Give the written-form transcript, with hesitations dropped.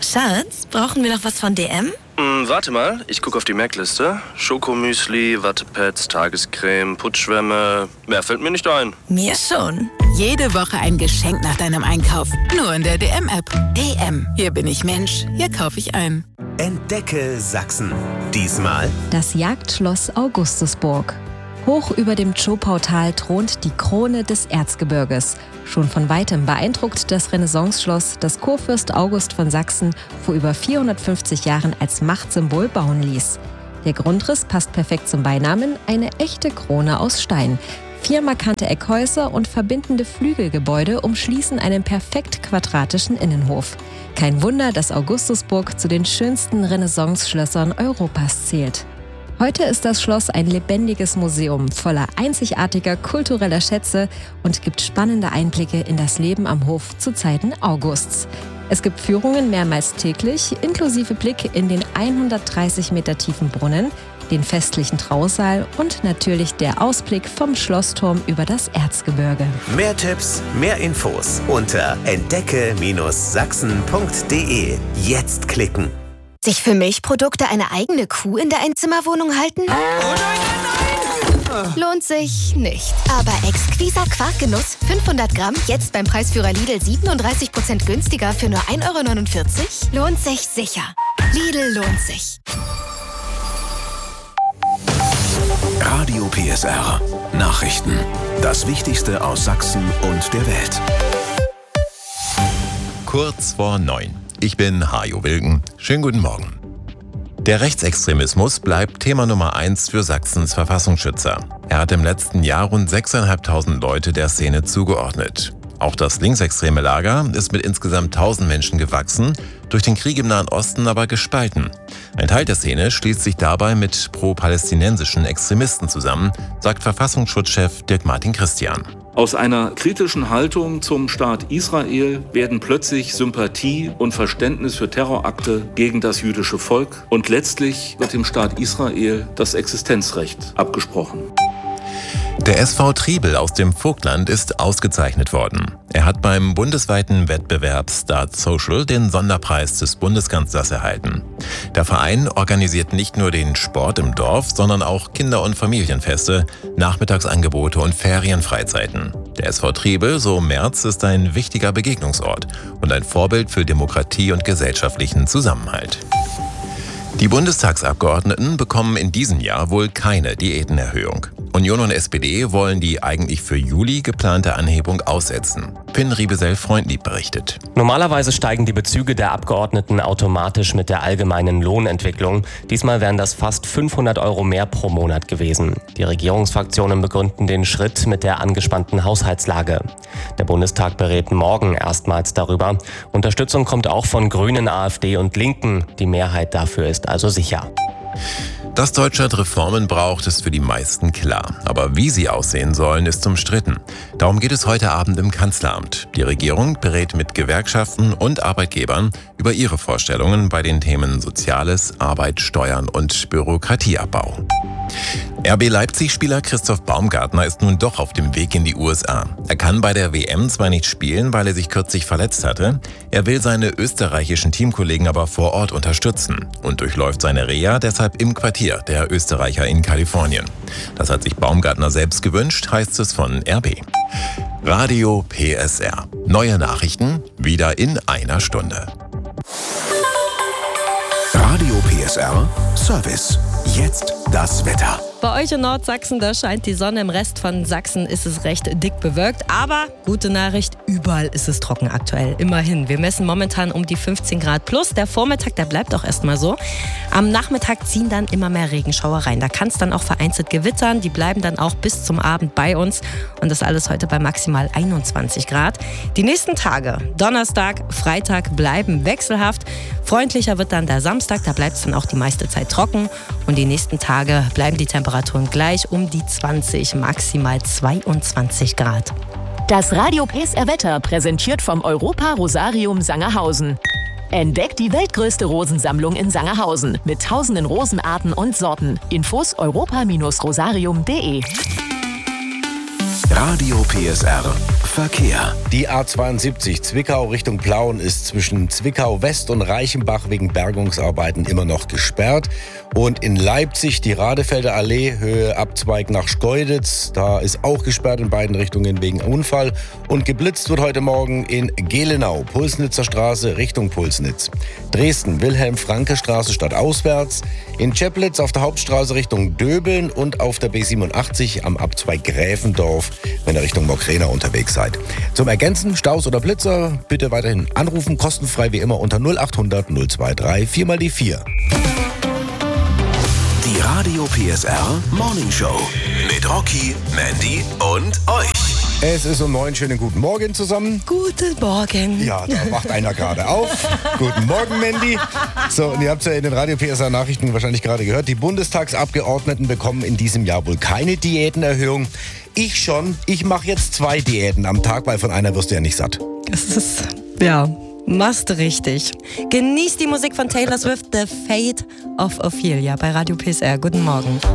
Schatz, brauchen wir noch was von DM? Warte mal, ich gucke auf die Merkliste. Schokomüsli, Wattepads, Tagescreme, Putzschwämme. Mehr fällt mir nicht ein. Mir schon. Jede Woche ein Geschenk nach deinem Einkauf. Nur in der DM-App. DM. Hier bin ich Mensch. Hier kaufe ich ein. Entdecke Sachsen. Diesmal das Jagdschloss Augustusburg. Hoch über dem Zschopautal thront die Krone des Erzgebirges. Schon von weitem beeindruckt das Renaissanceschloss, das Kurfürst August von Sachsen vor über 450 Jahren als Machtsymbol bauen ließ. Der Grundriss passt perfekt zum Beinamen, eine echte Krone aus Stein. 4 markante Eckhäuser und verbindende Flügelgebäude umschließen einen perfekt quadratischen Innenhof. Kein Wunder, dass Augustusburg zu den schönsten Renaissance-Schlössern Europas zählt. Heute ist das Schloss ein lebendiges Museum voller einzigartiger kultureller Schätze und gibt spannende Einblicke in das Leben am Hof zu Zeiten Augusts. Es gibt Führungen mehrmals täglich, inklusive Blick in den 130 Meter tiefen Brunnen, den festlichen Trausaal und natürlich der Ausblick vom Schlossturm über das Erzgebirge. mehr Tipps, mehr Infos unter entdecke-sachsen.de. Jetzt klicken. Sich für Milchprodukte eine eigene Kuh in der Einzimmerwohnung halten? Oh nein! Lohnt sich nicht. Aber Exquisa Quarkgenuss 500 Gramm, jetzt beim Preisführer Lidl 37% günstiger für nur 1,49 €? Lohnt sich sicher. Lidl lohnt sich. Radio PSR. Nachrichten. Das Wichtigste aus Sachsen und der Welt. Kurz vor 9. Ich bin Hajo Wilken. Schönen guten Morgen. Der Rechtsextremismus bleibt Thema Nummer 1 für Sachsens Verfassungsschützer. Er hat im letzten Jahr rund 6.500 Leute der Szene zugeordnet. Auch das linksextreme Lager ist mit insgesamt 1.000 Menschen gewachsen, durch den Krieg im Nahen Osten aber gespalten. Ein Teil der Szene schließt sich dabei mit pro-palästinensischen Extremisten zusammen, sagt Verfassungsschutzchef Dirk-Martin Christian. Aus einer kritischen Haltung zum Staat Israel werden plötzlich Sympathie und Verständnis für Terrorakte gegen das jüdische Volk und letztlich wird dem Staat Israel das Existenzrecht abgesprochen. Der SV Triebel aus dem Vogtland ist ausgezeichnet worden. Er hat beim bundesweiten Wettbewerb Start Social den Sonderpreis des Bundeskanzlers erhalten. Der Verein organisiert nicht nur den Sport im Dorf, sondern auch Kinder- und Familienfeste, Nachmittagsangebote und Ferienfreizeiten. Der SV Triebel, so Merz, ist ein wichtiger Begegnungsort und ein Vorbild für Demokratie und gesellschaftlichen Zusammenhalt. Die Bundestagsabgeordneten bekommen in diesem Jahr wohl keine Diätenerhöhung. Union und SPD wollen die eigentlich für Juli geplante Anhebung aussetzen. Finn Riebesell-Freundlieb berichtet. Normalerweise steigen die Bezüge der Abgeordneten automatisch mit der allgemeinen Lohnentwicklung. Diesmal wären das fast 500 € mehr pro Monat gewesen. Die Regierungsfraktionen begründen den Schritt mit der angespannten Haushaltslage. Der Bundestag berät morgen erstmals darüber. Unterstützung kommt auch von Grünen, AfD und Linken. Die Mehrheit dafür ist also sicher. Dass Deutschland Reformen braucht, ist für die meisten klar. Aber wie sie aussehen sollen, ist umstritten. Darum geht es heute Abend im Kanzleramt. Die Regierung berät mit Gewerkschaften und Arbeitgebern über ihre Vorstellungen bei den Themen Soziales, Arbeit, Steuern und Bürokratieabbau. RB Leipzig-Spieler Christoph Baumgartner ist nun doch auf dem Weg in die USA. Er kann bei der WM zwar nicht spielen, weil er sich kürzlich verletzt hatte. Er will seine österreichischen Teamkollegen aber vor Ort unterstützen und durchläuft seine Reha deshalb im Quartier der Österreicher in Kalifornien. Das hat sich Baumgartner selbst gewünscht, heißt es von RB. Radio PSR. Neue Nachrichten wieder in einer Stunde. Radio PSR Service. Jetzt das Wetter. Bei euch in Nordsachsen, da scheint die Sonne, im Rest von Sachsen ist es recht dick bewölkt. Aber gute Nachricht, überall ist es trocken aktuell. Immerhin, wir messen momentan um die 15 Grad plus. Der Vormittag, der bleibt auch erstmal so. Am Nachmittag ziehen dann immer mehr Regenschauer rein. Da kann es dann auch vereinzelt gewittern. Die bleiben dann auch bis zum Abend bei uns. Und das alles heute bei maximal 21 Grad. Die nächsten Tage, Donnerstag, Freitag, bleiben wechselhaft. Freundlicher wird dann der Samstag, da bleibt es dann auch die meiste Zeit trocken. Und die nächsten Tage bleiben die Temperaturen gleich um die 20, maximal 22 Grad. Das Radio PSR Wetter präsentiert vom Europa Rosarium Sangerhausen. Entdeckt die weltgrößte Rosensammlung in Sangerhausen mit tausenden Rosenarten und Sorten. Infos europa-rosarium.de. Radio PSR Verkehr. Die A72 Zwickau Richtung Plauen ist zwischen Zwickau West und Reichenbach wegen Bergungsarbeiten immer noch gesperrt. Und in Leipzig die Radefelder Allee, Höhe Abzweig nach Schkeuditz. Da ist auch gesperrt in beiden Richtungen wegen Unfall. Und geblitzt wird heute Morgen in Gelenau, Pulsnitzer Straße Richtung Pulsnitz. Dresden, Wilhelm-Franke-Straße stadtauswärts. In Cheplitz auf der Hauptstraße Richtung Döbeln und auf der B87 am Abzweig Gräfendorf, wenn ihr Richtung Mokrena unterwegs seid. Zum Ergänzen, Staus oder Blitzer, bitte weiterhin anrufen, kostenfrei wie immer unter 0800 023 4 mal die 4. Die Radio PSR Morning Show mit Rocky, Mandy und euch. Es ist um 9. Schönen guten Morgen zusammen. Guten Morgen. Ja, da wacht einer gerade auf. Guten Morgen, Mandy. So, und ihr habt es ja in den Radio PSR Nachrichten wahrscheinlich gerade gehört. Die Bundestagsabgeordneten bekommen in diesem Jahr wohl keine Diätenerhöhung. Ich schon. Ich mache jetzt 2 Diäten am Tag, weil von einer wirst du ja nicht satt. Es ist, ja, machst du richtig. Genießt die Musik von Taylor Swift, The Fate of Ophelia bei Radio PSR. Guten Morgen.